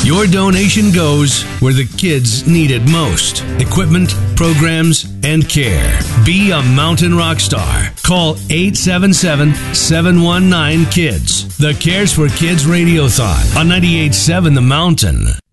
Your donation goes where the kids need it most. Equipment, programs, and care. Be a mountain rock star. Call 877-719-KIDS. The Cares for Kids Radiothon on 98.7 The Mountain.